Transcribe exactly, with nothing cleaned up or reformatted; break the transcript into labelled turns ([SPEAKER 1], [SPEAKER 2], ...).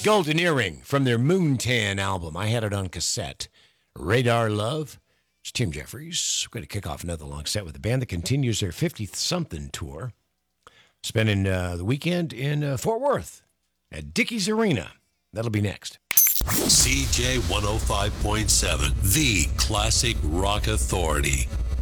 [SPEAKER 1] Golden Earring from their Moontan album. I had it on cassette. Radar Love. It's Tim Jeffries. We're going to kick off another long set with a band that continues their fifty-something tour. Spending uh, the weekend in uh, Fort Worth at Dickies Arena. That'll be next.
[SPEAKER 2] C J one oh five point seven, the classic rock authority.